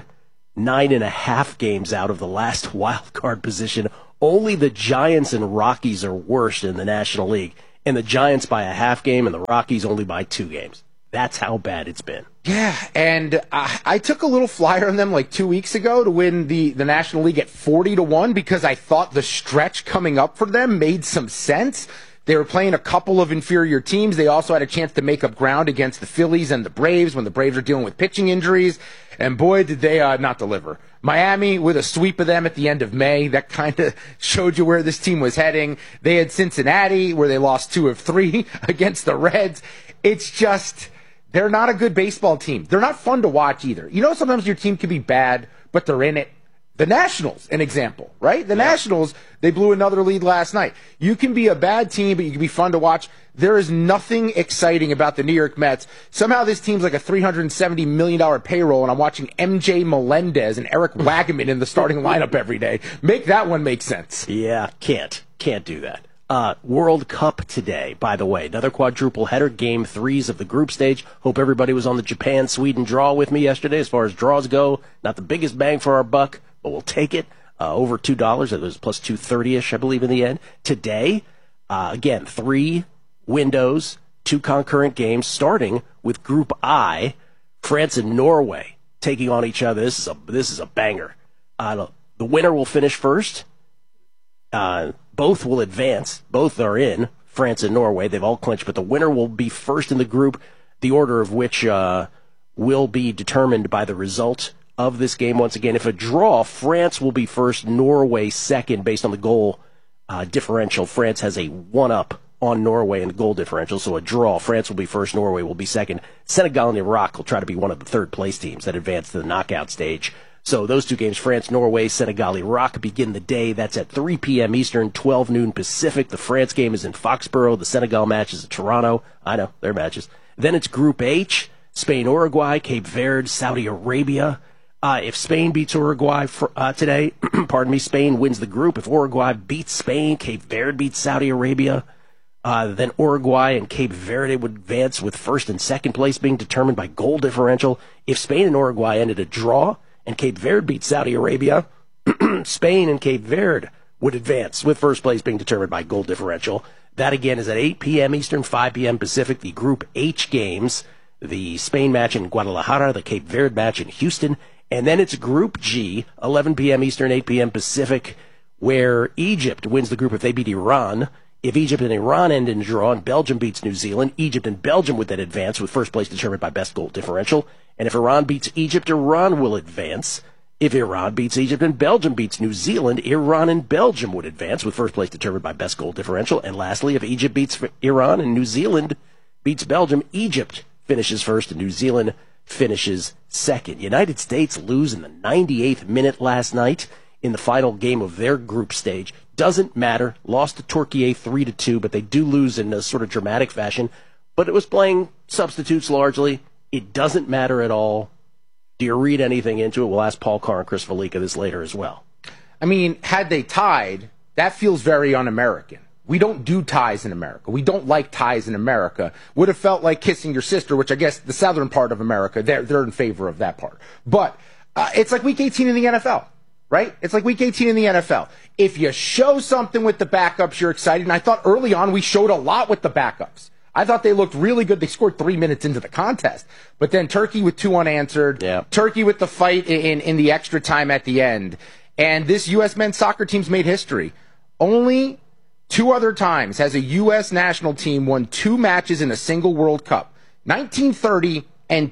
S26: 9.5 games out of the last wild card position. Only the Giants and Rockies are worse in the National League, and the Giants by a half game and the Rockies only by 2 games. That's how bad it's been.
S27: Yeah, and I took a little flyer on them like 2 weeks ago to win the National League at 40-1 because I thought the stretch coming up for them made some sense. They were playing a couple of inferior teams. They also had a chance to make up ground against the Phillies and the Braves when the Braves were dealing with pitching injuries. And boy, did they not deliver. Miami with a sweep of them at the end of May. That kind of showed you where this team was heading. They had Cincinnati, where they lost 2 of 3 against the Reds. It's just, they're not a good baseball team. They're not fun to watch either. You know, sometimes your team can be bad, but they're in it. The Nationals, an example, right? The Nationals, they blew another lead last night. You can be a bad team, but you can be fun to watch. There is nothing exciting about the New York Mets. Somehow this team's like a $370 million payroll, and I'm watching MJ Melendez and Eric Wagaman in the starting lineup every day. Make that one make sense.
S26: Yeah, can't do that. World Cup today, by the way. Another quadruple header, game 3s of the group stage. Hope everybody was on the Japan-Sweden draw with me yesterday. As far as draws go, not the biggest bang for our buck, but we'll take it. Over $2. It was plus 230-ish, I believe, in the end. Today, again, 3 windows, 2 concurrent games, starting with Group I, France and Norway taking on each other. This is a banger. The winner will finish first. Both will advance. Both are in, France and Norway. They've all clinched, but the winner will be first in the group, the order of which will be determined by the result of this game. Once again, if a draw, France will be first, Norway second, based on the goal differential. France has a 1-up on Norway in goal differential, so a draw, France will be first, Norway will be second. Senegal and Iraq will try to be one of the third-place teams that advance to the knockout stage. So those 2 games, France, Norway, Senegal, Iraq, begin the day. That's at 3 p.m. Eastern, 12 noon Pacific. The France game is in Foxborough. The Senegal match is in Toronto. I know, they're matches. Then it's Group H, Spain, Uruguay, Cape Verde, Saudi Arabia. If Spain beats Uruguay today, Spain wins the group. If Uruguay beats Spain, Cape Verde beats Saudi Arabia. Then Uruguay and Cape Verde would advance, with first and second place being determined by goal differential. If Spain and Uruguay ended a draw and Cape Verde beats Saudi Arabia, Spain and Cape Verde would advance, with first place being determined by goal differential. That again is at 8 p.m. Eastern, 5 p.m. Pacific. The Group H games, the Spain match in Guadalajara, the Cape Verde match in Houston. And then it's Group G, 11 p.m. Eastern, 8 p.m. Pacific, where Egypt wins the group if they beat Iran. If Egypt and Iran end in a draw and Belgium beats New Zealand, Egypt and Belgium would then advance, with first place determined by best goal differential. And if Iran beats Egypt, Iran will advance. If Iran beats Egypt and Belgium beats New Zealand, Iran and Belgium would advance, with first place determined by best goal differential. And lastly, if Egypt beats Iran and New Zealand beats Belgium, Egypt finishes first and New Zealand finishes second. United States lose in the 98th minute last night in the final game of their group stage. Doesn't matter. Lost to Turkey 3-2, but they do lose in a sort of dramatic fashion. But it was playing substitutes largely. It doesn't matter at all. Do you read anything into it? We'll ask Paul Carr and Chris Valika this later as well.
S27: I mean, had they tied, that feels very un-American. We don't do ties in America. We don't like ties in America. Would have felt like kissing your sister, which I guess the southern part of America, they're in favor of that part. But it's like Week 18 in the NFL, right? It's like Week 18 in the NFL. If you show something with the backups, you're excited. And I thought early on we showed a lot with the backups. I thought they looked really good. They scored 3 minutes into the contest. But then Turkey with 2 unanswered. Yeah. Turkey with the fight in the extra time at the end. And this U.S. men's soccer team's made history. Only 2 other times has a U.S. national team won 2 matches in a single World Cup. 1930 and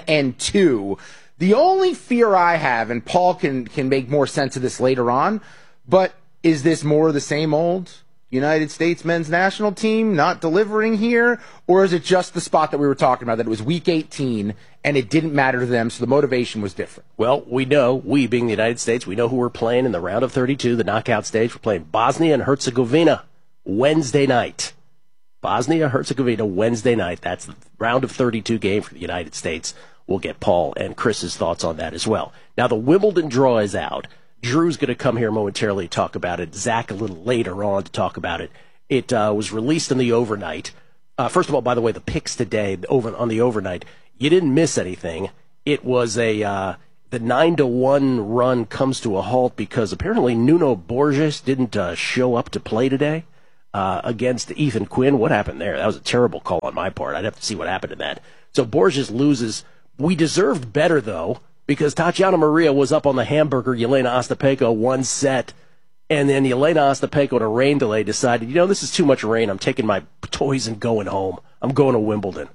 S27: 2002. The only fear I have, and Paul can make more sense of this later on, But is this more of the same old United States men's national team not delivering here? Or is it just the spot that we were talking about, that it was week 18 and it didn't matter to them, so the motivation was different?
S26: Well, we know, we being the United States, we know who we're playing in the round of 32, the knockout stage. We're playing Bosnia and Herzegovina Wednesday night. Bosnia-Herzegovina Wednesday night. That's the round of 32 game for the United States. We'll get Paul and Chris's thoughts on that as well. Now, the Wimbledon draw is out. Drew's going to come here momentarily to talk about it. Zach a little later on to talk about it. It was released in the overnight. First of all, by the way, the picks today on the overnight, you didn't miss anything. It was the 9-1 run comes to a halt because apparently Nuno Borges didn't show up to play today. Against Ethan Quinn. What happened there? That was a terrible call on my part. I'd have to see what happened in that. So Borges loses. We deserved better, though, because Tatiana Maria was up on the hamburger. Yelena Ostapenko one set, and then Yelena Ostapenko in a rain delay decided, this is too much rain. I'm taking my toys and going home. I'm going to Wimbledon.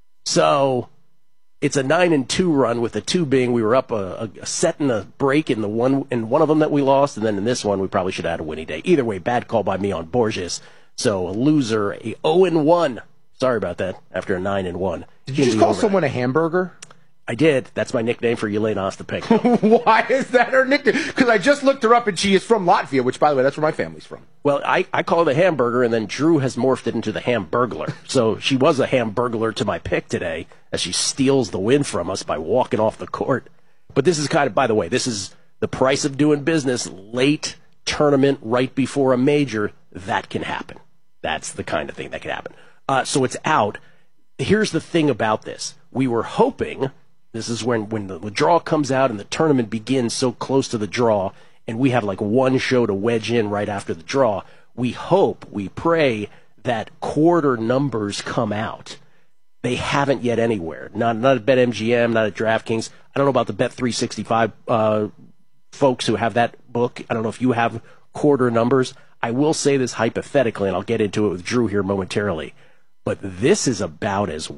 S26: So it's a 9-2 run, with the 2 being we were up a set and a break in one of them that we lost, and then in this one we probably should have had a winning day. Either way, bad call by me on Borges. So a loser, a 0-1. Sorry about that. After a 9-1.
S27: Did you just call someone a hamburger?
S26: I did. That's my nickname for Yelena Ostapenko.
S27: Why is that her nickname? Because I just looked her up, and she is from Latvia, which, by the way, that's where my family's from.
S26: Well, I call her the hamburger, and then Drew has morphed it into the hamburglar. So she was a hamburglar to my pick today, as she steals the win from us by walking off the court. But this is by the way, this is the price of doing business. Late tournament, right before a major, that can happen. That's the kind of thing that can happen. So it's out. Here's the thing about this. We were hoping, this is when the draw comes out and the tournament begins so close to the draw, and we have like one show to wedge in right after the draw. We hope, we pray that quarter numbers come out. They haven't yet anywhere. Not at BetMGM, not at DraftKings. I don't know about the Bet365 folks who have that book. I don't know if you have quarter numbers. I will say this hypothetically, and I'll get into it with Drew here momentarily. But this is about as,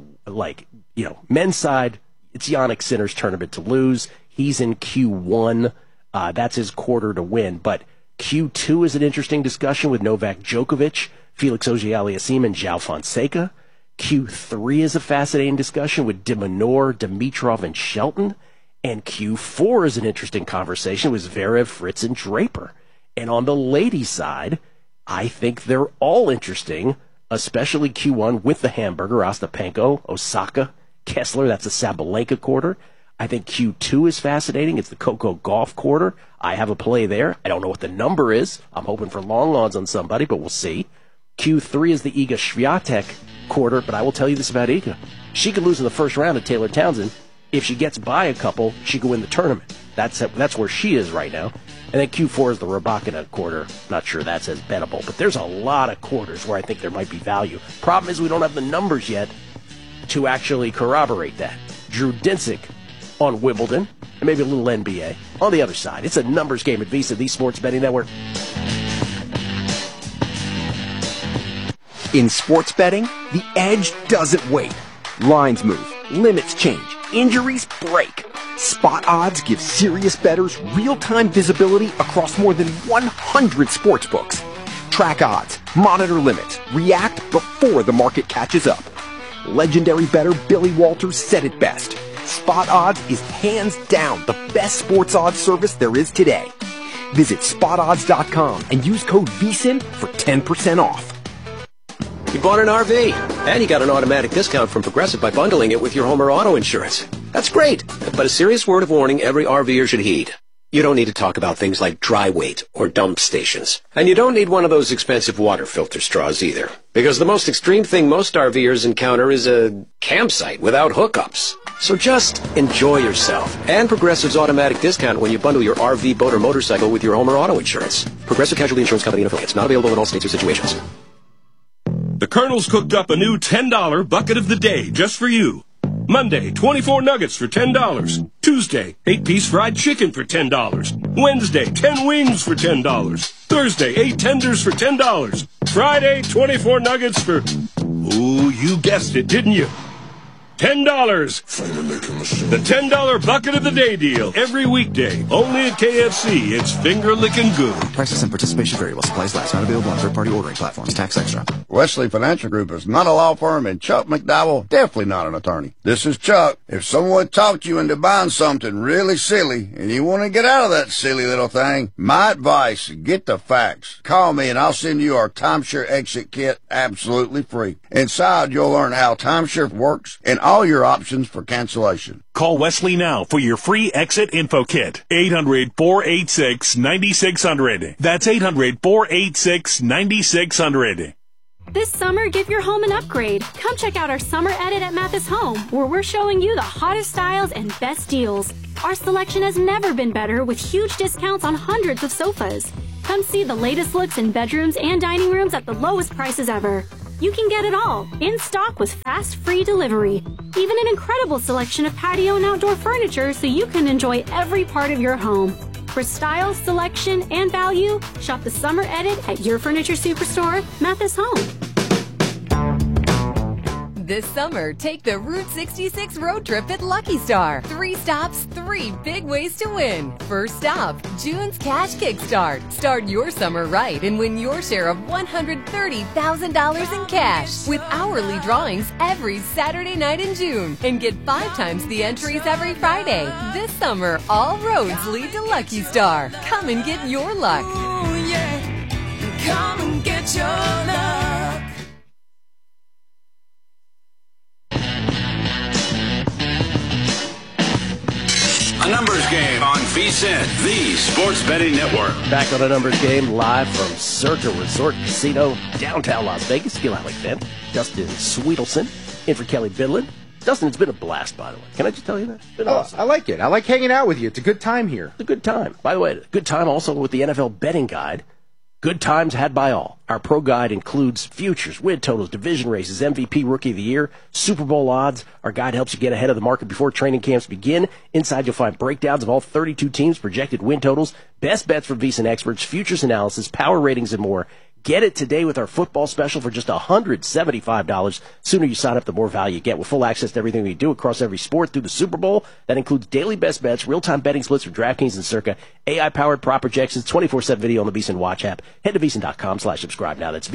S26: men's side, it's Jannik Sinner's tournament to lose. He's in Q1. That's his quarter to win. But Q2 is an interesting discussion with Novak Djokovic, Felix Auger-Aliassime, and João Fonseca. Q3 is a fascinating discussion with de Minaur, Dimitrov, and Shelton. And Q4 is an interesting conversation with Zverev, Fritz, and Draper. And on the ladies' side, I think they're all interesting, especially Q1 with the hamburger, Ostapenko, Osaka, Kessler. That's a Sabalenka quarter. I think Q2 is fascinating. It's the Coco Gauff quarter. I have a play there. I don't know what the number is. I'm hoping for long odds on somebody, but we'll see. Q3 is the Iga Swiatek quarter, but I will tell you this about Iga. She could lose in the first round to Taylor Townsend. If she gets by a couple, she could win the tournament. That's where she is right now. And then Q4 is the Rybakina quarter. Not sure that's as bettable, but there's a lot of quarters where I think there might be value. Problem is we don't have the numbers yet to actually corroborate that. Drew Dinsick on Wimbledon, and maybe a little NBA. On the other side, it's a numbers game at Visa, the Sports Betting Network.
S2: In sports betting, the edge doesn't wait. Lines move, limits change, injuries break. Spot Odds gives serious bettors real-time visibility across more than 100 sports books. Track odds, monitor limits, react before the market catches up. Legendary bettor Billy Walters said it best. Spot Odds is hands down the best sports odds service there is today. Visit SpotOdds.com and use code VSIN for 10% off.
S4: You bought an RV, and you got an automatic discount from Progressive by bundling it with your home or auto insurance. That's great, but a serious word of warning every RVer should heed. You don't need to talk about things like dry weight or dump stations. And you don't need one of those expensive water filter straws either. Because the most extreme thing most RVers encounter is a campsite without hookups. So just enjoy yourself. And Progressive's automatic discount when you bundle your RV, boat, or motorcycle with your home or auto insurance. Progressive Casualty Insurance Company and affiliates. Not available in all states or situations.
S9: The Colonel's cooked up a new $10 bucket of the day just for you. Monday, 24 nuggets for $10. Tuesday, 8-piece fried chicken for $10. Wednesday, 10 wings for $10. Thursday, 8 tenders for $10. Friday, 24 nuggets for... Ooh, you guessed it, didn't you? $10. The $10 bucket of the day deal every weekday. Only at KFC. It's finger licking good.
S5: Prices and participation vary while supplies last. Not available on third-party ordering platforms. Tax extra.
S10: Wesley Financial Group is not a law firm, and Chuck McDowell definitely not an attorney. This is Chuck. If someone talked you into buying something really silly and you want to get out of that silly little thing, my advice, get the facts. Call me and I'll send you our timeshare exit kit absolutely free. Inside, you'll learn how timeshare works and all your options for cancellation.
S11: Call Wesley now for your free exit info kit. 800-486-9600. That's 800-486-9600.
S12: This summer, give your home an upgrade. Come check out our summer edit at Mathis Home, where we're showing you the hottest styles and best deals. Our selection has never been better, with huge discounts on hundreds of sofas. Come see the latest looks in bedrooms and dining rooms at the lowest prices ever. You can get it all, in stock with fast, free delivery. Even an incredible selection of patio and outdoor furniture so you can enjoy every part of your home. For style, selection, and value, shop the summer edit at your furniture superstore, Mathis Home.
S13: This summer, take the Route 66 road trip at Lucky Star. 3 stops, 3 big ways to win. First stop, June's Cash Kickstart. Start your summer right and win your share of $130,000 in cash with hourly drawings every Saturday night in June. And get 5 times the entries every Friday. This summer, all roads lead to Lucky Star. Come and get your luck.
S14: Ooh, yeah. Come and get your luck.
S15: A numbers game on VSiN, the sports betting network.
S26: Back on a numbers game live from Circa Resort Casino, downtown Las Vegas. Gil Alec Fent, Dustin Sweetelson, in for Kelly Bidlin. Dustin, it's been a blast, by the way. Can I just tell you that? It's been awesome.
S27: I like it. I like hanging out with you. It's a good time here.
S26: It's a good time. By the way, good time also with the NFL betting guide. Good times had by all. Our pro guide includes futures, win totals, division races, MVP Rookie of the Year, Super Bowl odds. Our guide helps you get ahead of the market before training camps begin. Inside, you'll find breakdowns of all 32 teams, projected win totals, best bets from VSiN experts, futures analysis, power ratings, and more. Get it today with our football special for just $175. Sooner you sign up, the more value you get. With full access to everything we do across every sport through the Super Bowl. That includes daily best bets, real-time betting splits from DraftKings and Circa, AI-powered prop projections, 24/7 video on the VSiN Watch app. Head to VSiN.com/subscribe now. That's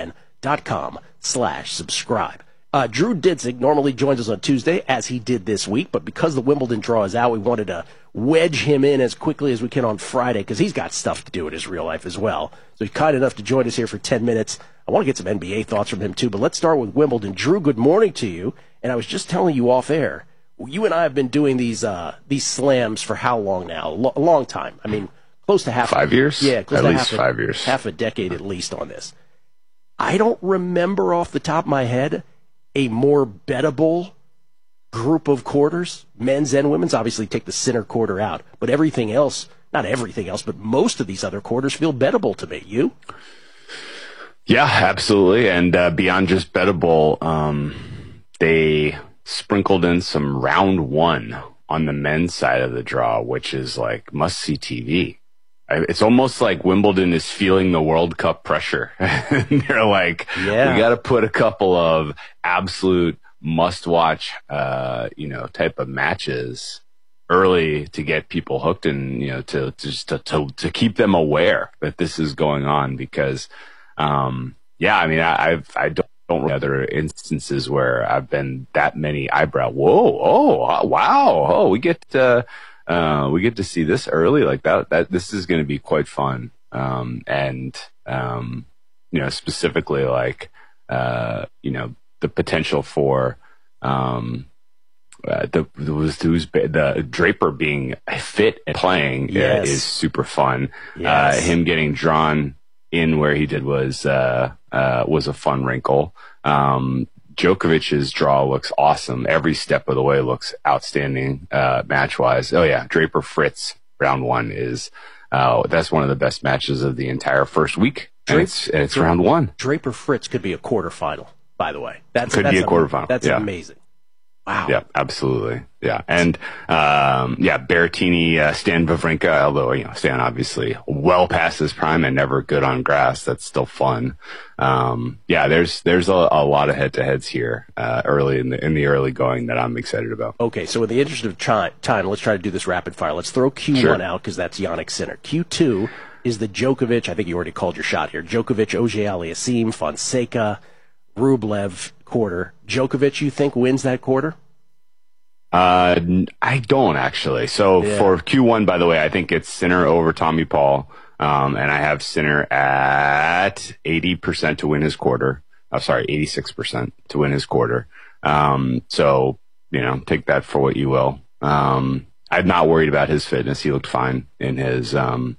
S26: VSIN.com/subscribe. Drew Ditzig normally joins us on Tuesday, as he did this week, but because the Wimbledon draw is out, we wanted to wedge him in as quickly as we can on Friday, because he's got stuff to do in his real life as well. So he's kind enough to join us here for 10 minutes. I want to get some NBA thoughts from him, too, but let's start with Wimbledon. Drew, good morning to you, and I was just telling you off air, you and I have been doing these slams for how long now? A long time. I mean, close to
S28: 5 years?
S26: Yeah, close
S28: at
S26: to
S28: least 5 years.
S26: Half a decade at least on this. I don't remember off the top of my head a more bettable group of quarters, men's and women's. Obviously take the center quarter out, but everything else, not everything else, but most of these other quarters feel bettable to me. You?
S28: Yeah, absolutely. And beyond just bettable, they sprinkled in some round one on the men's side of the draw, which is like must-see TV. It's almost like Wimbledon is feeling the World Cup pressure. They're like, we got to put a couple of absolute must-watch, type of matches early to get people hooked and, to keep them aware that this is going on because, I don't remember other instances where I've been that many eyebrow. Wow. We get to see this early like that this is going to be quite fun. Specifically like, the potential for, the Draper being fit and playing is super fun.
S26: Yes.
S28: Him getting drawn in where he did was a fun wrinkle. Djokovic's draw looks awesome. Every step of the way looks outstanding, match-wise. Oh yeah, Draper Fritz round one is, that's one of the best matches of the entire first week. It's round one.
S26: Draper Fritz could be a quarterfinal, by the way.
S28: Could be a quarterfinal.
S26: That's amazing. Wow.
S28: Yeah, absolutely. Yeah. And, Berrettini, Stan Wawrinka, although, Stan obviously well past his prime and never good on grass. That's still fun. There's a lot of head to heads here, early in the early going that I'm excited about.
S26: Okay. So in the interest of time, let's try to do this rapid fire. Let's throw Q1 out because that's Jannik Sinner. Q2 is the Djokovic. I think you already called your shot here. Djokovic, Auger-Aliassime, Fonseca, Rublev quarter. Djokovic, you think wins that quarter?
S28: I don't actually. So for Q1, by the way, I think it's Sinner over Tommy Paul. And I have Sinner at 80% to win his quarter. 86% to win his quarter. So, take that for what you will. I'm not worried about his fitness. He looked fine in his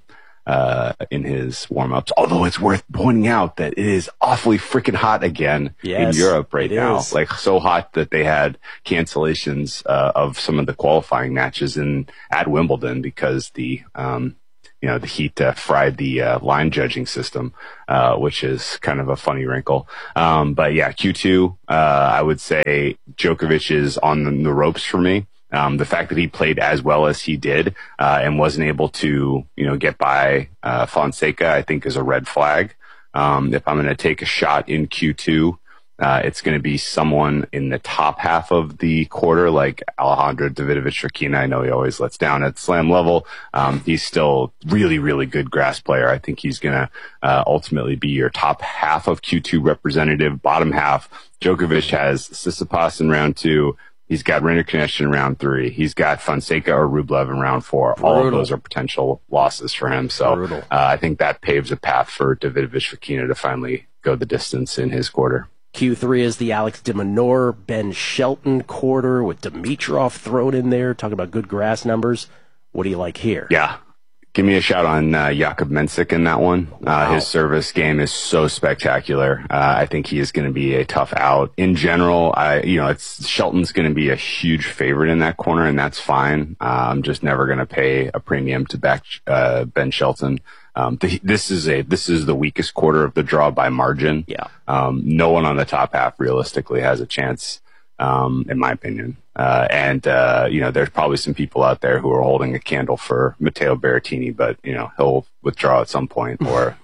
S28: warm-ups. Although it's worth pointing out that it is awfully freaking hot again in Europe right now. Like so hot that they had cancellations of some of the qualifying matches at Wimbledon because the heat fried the line judging system, which is kind of a funny wrinkle. But yeah, Q2, I would say Djokovic is on the ropes for me. The fact that he played as well as he did, and wasn't able to, get by, Fonseca, I think is a red flag. If I'm going to take a shot in Q2, it's going to be someone in the top half of the quarter, like Alejandro Davidovich-Fokina. I know he always lets down at slam level. He's still really, really good grass player. I think he's going to, ultimately be your top half of Q2 representative. Bottom half, Djokovic has Tsitsipas in round 2. He's got Rinderknecht in round 3. He's got Fonseca or Rublev in round 4. Brutal. All of those are potential losses for him. So I think that paves a path for Davidovich-Fokina to finally go the distance in his quarter.
S26: Q3 is the Alex de Minaur, Ben Shelton quarter with Dimitrov thrown in there. Talking about good grass numbers. What do you like here?
S28: Yeah. Give me a shout on Jakub Mensik in that one. Wow. His service game is so spectacular. I think he is going to be a tough out. In general, Shelton's going to be a huge favorite in that corner, and that's fine. I'm just never going to pay a premium to back Ben Shelton. This is the weakest quarter of the draw by margin.
S26: Yeah.
S28: No one on the top half realistically has a chance, in my opinion. There's probably some people out there who are holding a candle for Matteo Berrettini, but, he'll withdraw at some point or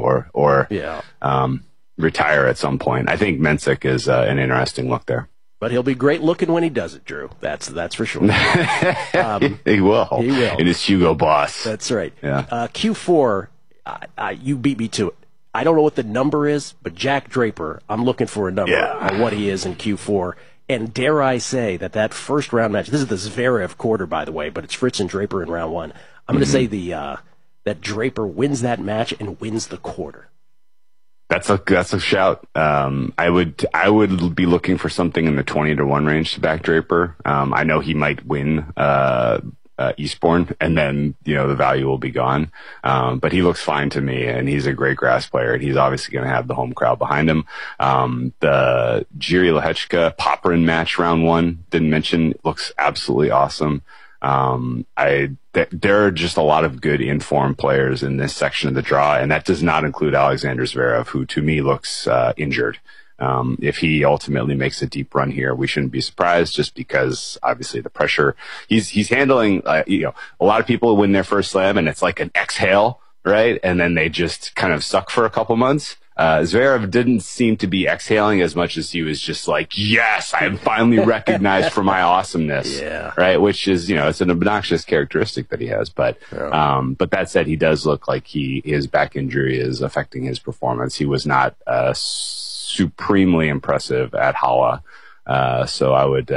S28: retire at some point. I think Mensik is an interesting look there.
S26: But he'll be great looking when he does it, Drew. That's for sure.
S28: He will. In his Hugo Boss.
S26: That's right.
S28: Yeah.
S26: Q4, you beat me to it. I don't know what the number is, but Jack Draper, I'm looking for a number on what he is in Q4. And dare I say that first round match, this is the Zverev quarter, by the way, but it's Fritz and Draper in round 1. I'm going to say that Draper wins that match and wins the quarter.
S28: That's a shout. I would be looking for something in the 20-1 range to back Draper. I know he might win Eastbourne, and then the value will be gone. But he looks fine to me, and he's a great grass player, and he's obviously going to have the home crowd behind him. The Jiri Lehečka Popyrin match round 1, didn't mention, looks absolutely awesome. There are just a lot of good informed players in this section of the draw, and that does not include Alexander Zverev, who to me looks injured. If he ultimately makes a deep run here, we shouldn't be surprised, just because obviously the pressure he's handling. A lot of people win their first slam and it's like an exhale, right? And then they just kind of suck for a couple months. Zverev didn't seem to be exhaling as much as he was just like, yes, I'm finally recognized for my awesomeness.
S26: Yeah.
S28: Right. Which is, it's an obnoxious characteristic that he has. But that said, he does look like his back injury is affecting his performance. He was not, supremely impressive at Halle. So I would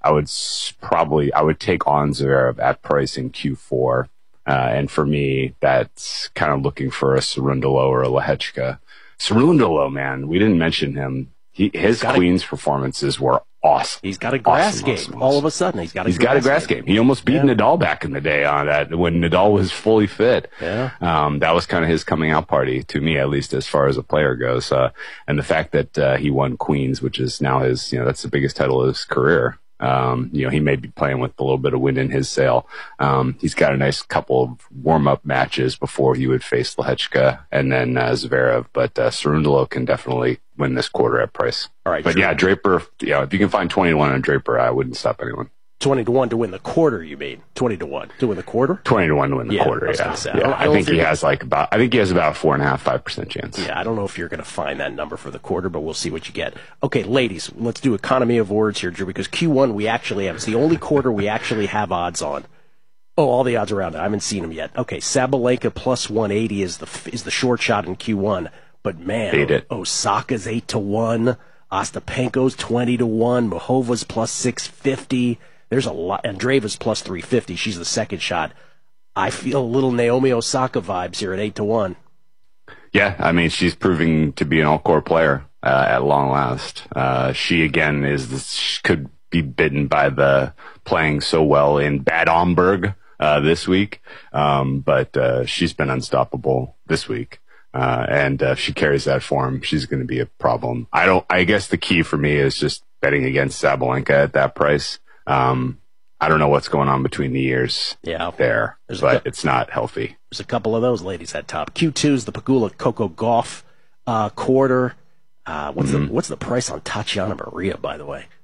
S28: take on Zverev at price in Q4. And for me, that's kind of looking for a Cerundolo or a Lehečka. Cerundolo, man, we didn't mention him. His Queens performances were awesome.
S26: He's got a grass game. All of a sudden, he's got a grass game.
S28: He almost beat Nadal back in the day on that when Nadal was fully fit.
S26: Yeah.
S28: That was kind of his coming out party, to me at least, as far as a player goes. And the fact that he won Queens, which is now his, that's the biggest title of his career. He may be playing with a little bit of wind in his sail. He's got a nice couple of warm-up matches before he would face Lehechka and then Zverev, but Cerundolo can definitely win this quarter at price.
S26: All right,
S28: but Draper, if you can find 20-1 on Draper, I wouldn't stop anyone.
S26: 20-1 to win the quarter, you mean? 20-1 to win the quarter?
S28: 20-1 to win the quarter, I think he has about a 4.5-5% chance.
S26: Yeah, I don't know if you're going to find that number for the quarter, but we'll see what you get. Okay, ladies, let's do economy of words here, Drew, because Q1 we actually have. It's the only quarter we actually have odds on. Oh, all the odds around it. I haven't seen them yet. Okay, Sabalenka plus 180 is the short shot in Q1, but man, Osaka's 8-1, Ostapenko's 20-1, Muhova's plus 650. There's a lot. Andreeva's plus 350. She's the second shot. I feel a little Naomi Osaka vibes here at 8-1.
S28: Yeah, I mean, she's proving to be an all-court player at long last. She again could be bitten by the playing so well in Bad Homburg this week, but she's been unstoppable this week. And if she carries that form, she's going to be a problem. I guess the key for me is just betting against Sabalenka at that price. I don't know what's going on between the ears there, but it's not healthy.
S26: There's a couple of those ladies at top. Q2 is the Pegula Coco Gauff quarter. What's the price on Tatiana Maria, by the way?